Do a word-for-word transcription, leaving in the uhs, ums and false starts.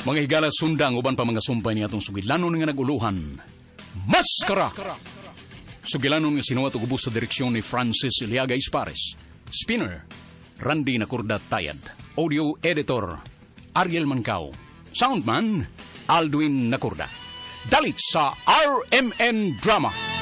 Mga higala sundang uban pa mga sumpay ni atong sugilanon nga naguluhan. Maskara! Sugilanon nga sinuwat ug ubos sa direksyon ni Francis Iliaga Ispares. Spinner, Randy Nakurda Tayad. Audio editor, Ariel Mancao. Soundman, Aldwin Nakurda. Dalit sa R M N Drama.